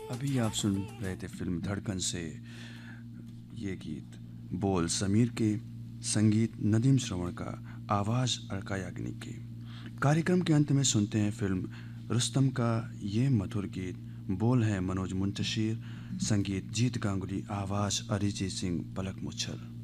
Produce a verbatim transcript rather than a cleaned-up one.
अभी आप सुन रहे थे फिल्म धड़कन से ये गीत। बोल समीर के, संगीत नदीम श्रवण का, आवाज़ अलका याग्निक की। कार्यक्रम के अंत में सुनते हैं फिल्म रुस्तम का ये मधुर गीत। बोल है मनोज मुंतशिर, संगीत जीत गांगुली, आवाज़ अरिजीत सिंह, पलक मुच्छल।